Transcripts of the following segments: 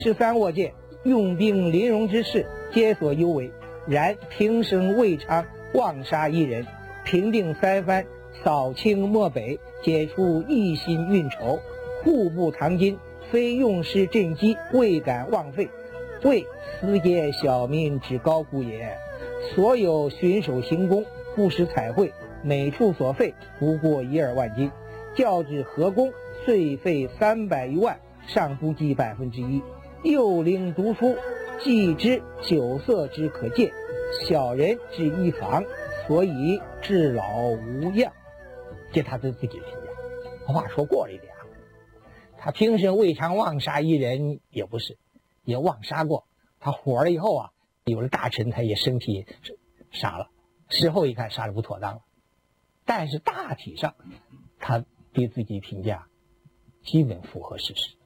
13倭界用兵临戎之事，皆所优为。然平生未尝妄杀一人，平定三藩，扫清漠北，解除一心运筹，户部唐今，非用师赈饥，未敢枉费，为私结小民之高谷也。所有巡守行宫，不时彩绘，每处所费不过1-2万金，较之河工，岁费300余万，尚不及1%。幼龄读书，既知酒色之可戒，小人之易防，所以至老无恙。这他对自己评价。话说过了一点啊，他平生未尝妄杀一人，也不是，也妄杀过。他火了以后啊，有了大臣，他也生气杀了。事后一看，杀的不妥当了。但是大体上，他对自己评价基本符合事实。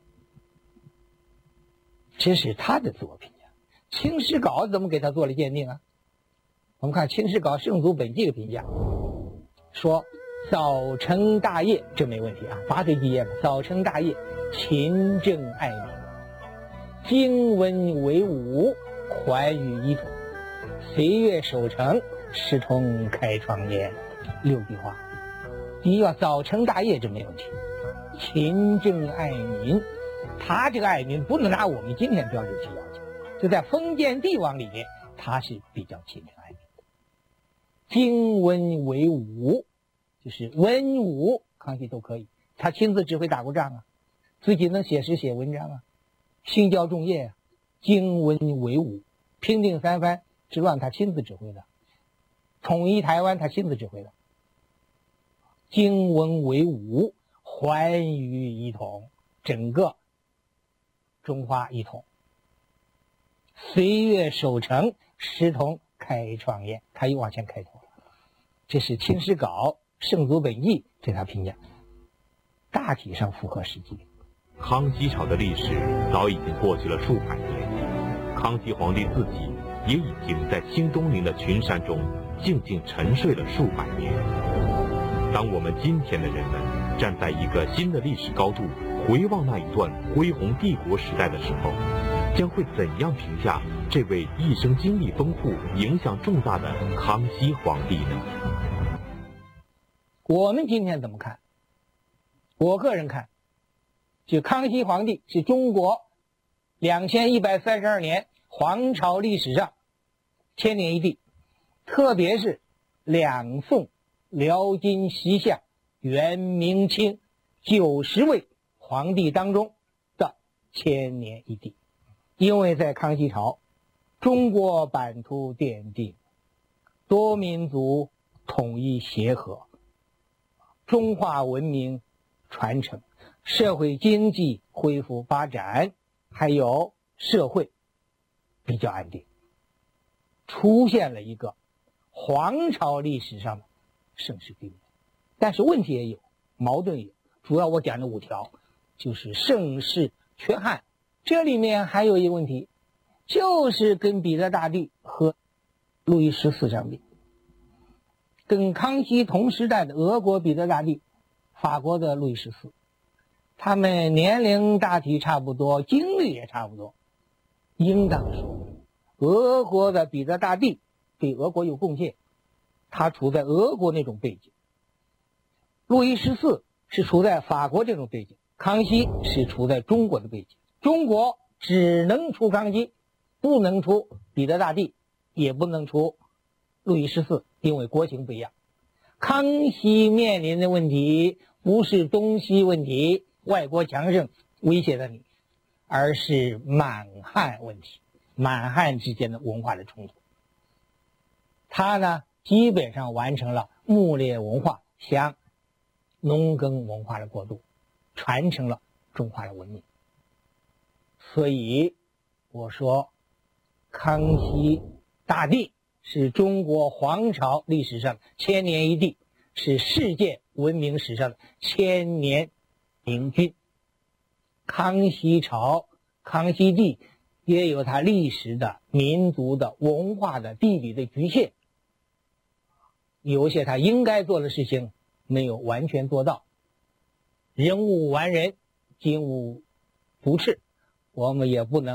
这是他的自我评价。清史稿怎么给他做了鉴定啊？我们看清史稿圣祖本纪的评价，说早成大业，这没问题啊，8岁纪业嘛，早成大业，勤政爱民，经文为武，寰宇一统，岁月守成，视同开创业，6句话。第一要早成大业，这没问题。勤政爱民，他这个爱民不能拿我们今天标准去要求，就在封建帝王里面，他是比较勤政爱民的。经文为武，就是文武康熙都可以，他亲自指挥打过仗啊，自己能写诗写文章啊，兴教重业啊，经文为武，平定三藩之乱他亲自指挥的，统一台湾他亲自指挥的。经文为武，寰宇一统，整个中华一统，岁月守成，视同开创业，他又往前开拓了。这是清史稿圣祖本纪对他评价，大体上符合实际。 康熙朝的历史早已经过去了数百年，康熙皇帝自己也已经在清东陵的群山中静静沉睡了数百年。当我们今天的人们站在一个新的历史高度，回望那一段恢宏帝国时代的时候，将会怎样评价这位一生经历丰富、影响重大的康熙皇帝呢？ 我们今天怎么看？我个人看，就康熙皇帝是中国2132年皇朝历史上千年一帝，特别是两宋、辽、金、西夏、元、明、清90位皇帝当中的千年一帝。因为在康熙朝，中国版图奠定，多民族统一协和，中华文明传承，社会经济恢复发展，还有社会比较安定，出现了一个皇朝历史上的盛世地位。但是问题也有，矛盾也有，主要我讲的5条就是盛世缺憾。这里面还有一个问题，就是跟彼得大帝和路易14相比，跟康熙同时代的俄国彼得大帝、法国的路易14，他们年龄大体差不多，经历也差不多。应当说，俄国的彼得大帝对俄国有贡献，他处在俄国那种背景；路易14是处在法国这种背景，康熙是处在中国的背景。中国只能出康熙，不能出彼得大帝，也不能出路易14，因为国情不一样。康熙面临的问题不是东西问题，外国强盛威胁了你，而是满汉问题，满汉之间的文化的冲突。他呢，基本上完成了牧猎文化向农耕文化的过渡，传承了中华的文明。所以我说，康熙大帝是中国皇朝历史上千年一帝，是世界文明史上的千年明君。康熙朝、康熙帝也有他历史的、民族的、文化的、地理的局限，有些他应该做的事情没有完全做到，人无完人，金无足赤， 我们也不能